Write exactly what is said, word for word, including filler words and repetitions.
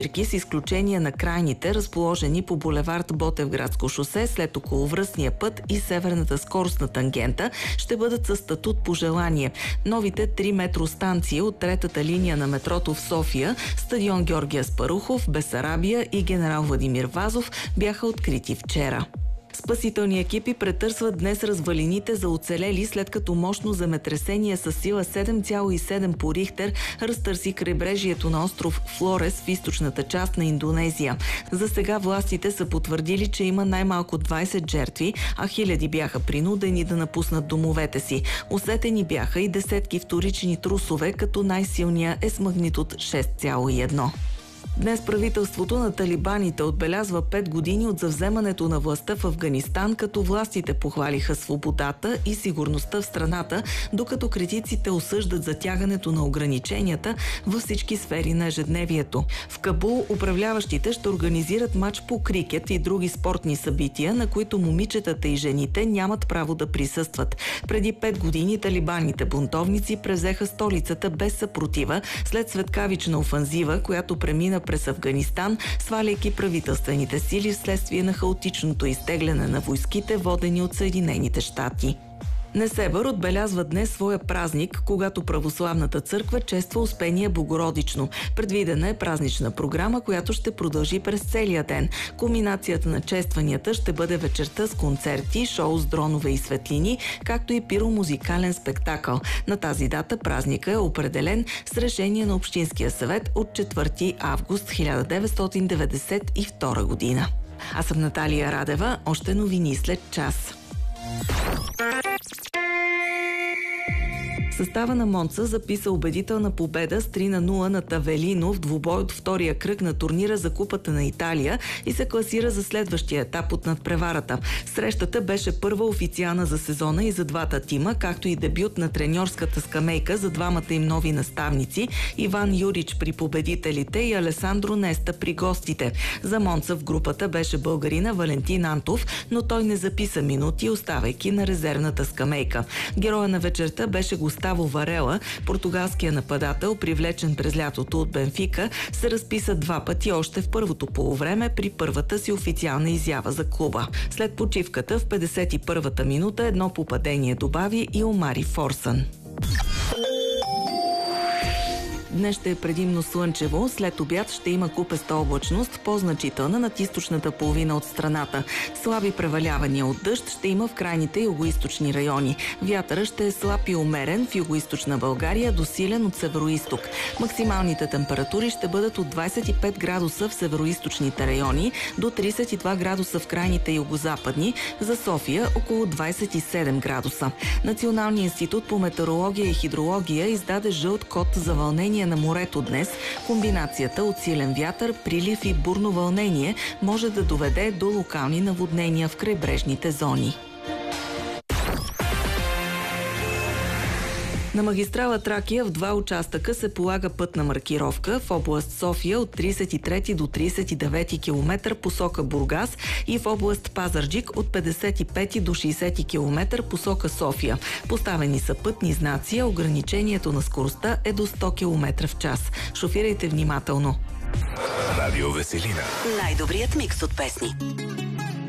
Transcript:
с изключение на крайните, разположени по булевард Ботевградско шосе след околовръстния път и северната скоростна тангента, ще бъдат със статут по желание. Новите три метростанции от третата линия на метрото в София, стадион Георги Аспарухов, Бесарабия и Генерал Владимир Вазов бяха открити вчера. Спасителни екипи претърсват днес развалините за оцелели, след като мощно земетресение с сила седем цяло и седем по Рихтер разтърси крайбрежието на остров Флорес в източната част на Индонезия. За сега властите са потвърдили, че има най-малко двайсет жертви, а хиляди бяха принудени да напуснат домовете си. Усетени бяха и десетки вторични трусове, като най-силния е с магнитуд шест цяло и едно. Днес правителството на талибаните отбелязва пет години от завземането на властта в Афганистан, като властите похвалиха свободата и сигурността в страната, докато критиците осъждат затягането на ограниченията във всички сфери на ежедневието. В Кабул управляващите ще организират мач по крикет и други спортни събития, на които момичетата и жените нямат право да присъстват. Преди пет години талибаните бунтовници превзеха столицата без съпротива след светкавична офанзива, която премина през Афганистан, сваляйки правителствените сили вследствие на хаотичното изтегляне на войските, водени от Съединените щати. Несебър отбелязва днес своя празник, когато православната църква чества Успение Богородично. Предвидена е празнична програма, която ще продължи през целия ден. Кулминацията на честванията ще бъде вечерта с концерти, шоу с дронове и светлини, както и пиромузикален спектакъл. На тази дата празника е определен с решение на Общинския съвет от четвърти август хиляда деветстотин деветдесет и втора година. Аз съм Наталия Радева, още новини след час. Състава на Монца записа убедителна победа с три на нула на Авелино в двубой от втория кръг на турнира за Купата на Италия и се класира за следващия етап от надпреварата. Срещата беше първа официална за сезона и за двата тима, както и дебют на треньорската скамейка за двамата им нови наставници – Иван Юрич при победителите и Алесандро Неста при гостите. За Монца в групата беше българина Валентин Антов, но той не записа минути, оставайки на резервната скамейка. Героя на вечерта беше Густаво Варела, португалския нападател, привлечен през лятото от Бенфика, се разписа два пъти още в първото полувреме при първата си официална изява за клуба. След почивката в петдесет и първата минута едно попадение добави и Омари Форсън. Днес ще е предимно слънчево, след обяд ще има купеста облачност, по-значителна над източната половина от страната. Слаби превалявания от дъжд ще има в крайните югоизточни райони. Вятърът ще е слаб и умерен в югоизточна България, до силен от североизток. Максималните температури ще бъдат от двайсет и пет градуса в североизточните райони до трийсет и два градуса в крайните югозападни, за София около двайсет и седем градуса. Националният институт по метеорология и хидрология издаде жълт код за вълнение на морето днес. Комбинацията от силен вятър, прилив и бурно вълнение може да доведе до локални наводнения в крайбрежните зони. На магистрала Тракия в два участъка се полага пътна маркировка в област София от трийсет и трети до трийсет и девети километър посока Бургас и в област Пазарджик от петдесет и пети до шейсети километър посока София. Поставени са пътни знаци, а ограничението на скоростта е до сто километра в час. Шофирайте внимателно. Радио Веселина. Най-добрият микс от песни.